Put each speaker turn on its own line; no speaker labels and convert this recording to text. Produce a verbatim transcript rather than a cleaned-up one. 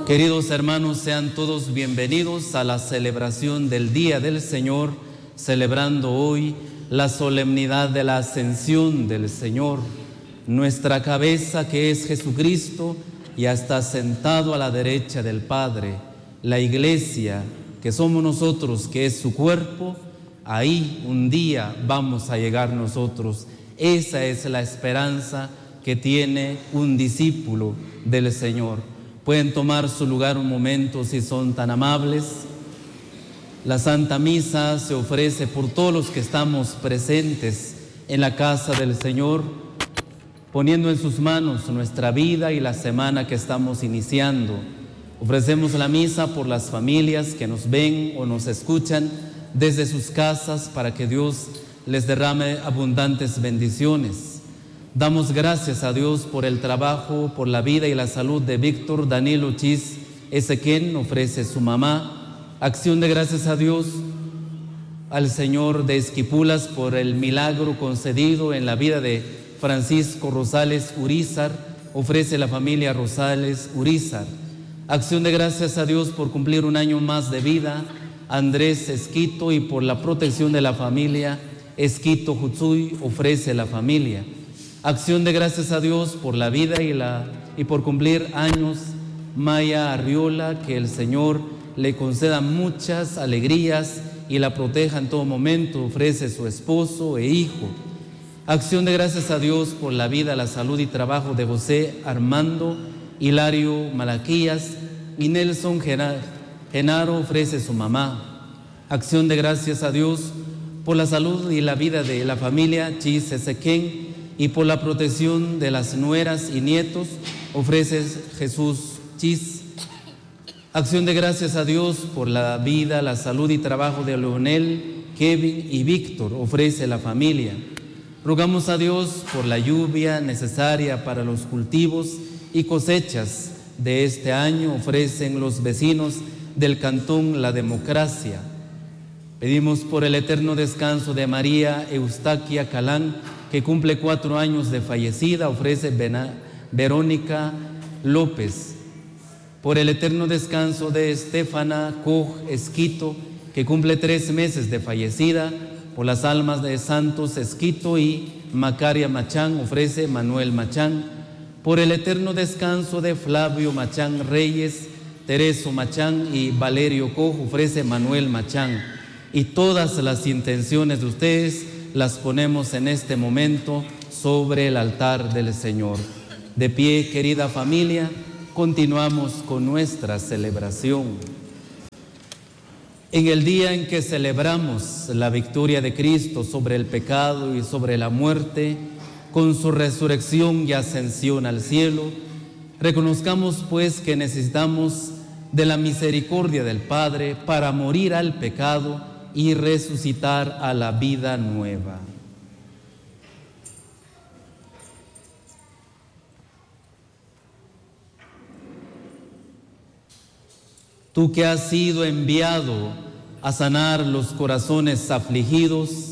Queridos hermanos, sean todos bienvenidos a la celebración del Día del Señor, celebrando hoy la solemnidad de la Ascensión del Señor. Nuestra cabeza, que es Jesucristo, ya está sentado a la derecha del Padre. La Iglesia, que somos nosotros, que es su cuerpo, ahí un día vamos a llegar nosotros. Esa es la esperanza que tiene un discípulo del Señor. Pueden tomar su lugar un momento si son tan amables. La Santa Misa se ofrece por todos los que estamos presentes en la casa del Señor, poniendo en sus manos nuestra vida y la semana que estamos iniciando. Ofrecemos la misa por las familias que nos ven o nos escuchan desde sus casas para que Dios les derrame abundantes bendiciones. Damos gracias a Dios por el trabajo, por la vida y la salud de Víctor Danilo Chis Ezequén, ofrece su mamá. Acción de gracias a Dios al Señor de Esquipulas por el milagro concedido en la vida de Francisco Rosales Urizar, ofrece la familia Rosales Urizar. Acción de gracias a Dios por cumplir un año más de vida, Andrés Esquito, y por la protección de la familia Esquito Jutsuy, ofrece la familia. Acción de gracias a Dios por la vida y, la, y por cumplir años, Maya Arriola, que el Señor le conceda muchas alegrías y la proteja en todo momento, ofrece su esposo e hijo. Acción de gracias a Dios por la vida, la salud y trabajo de José Armando Hilario Malaquías y Nelson Genaro, ofrece su mamá. Acción de gracias a Dios por la salud y la vida de la familia Chis Ezequén y por la protección de las nueras y nietos, ofrece Jesús Chis. Acción de gracias a Dios por la vida, la salud y trabajo de Leonel, Kevin y Víctor, ofrece la familia. Rogamos a Dios por la lluvia necesaria para los cultivos y cosechas de este año, ofrecen los vecinos del cantón La Democracia. Pedimos por el eterno descanso de María Eustaquia Calán, que cumple cuatro años de fallecida, ofrece Verónica López. Por el eterno descanso de Estefana Coj Esquito, que cumple tres meses de fallecida, por las almas de Santos Esquito y Macaria Machán, ofrece Manuel Machán. Por el eterno descanso de Flavio Machán Reyes, Tereso Machán y Valerio Coj, ofrece Manuel Machán. Y todas las intenciones de ustedes las ponemos en este momento sobre el altar del Señor. De pie, querida familia, continuamos con nuestra celebración. En el día en que celebramos la victoria de Cristo sobre el pecado y sobre la muerte, con su resurrección y ascensión al cielo, reconozcamos pues que necesitamos de la misericordia del Padre para morir al pecado y resucitar a la vida nueva. Tú que has sido enviado a sanar los corazones afligidos,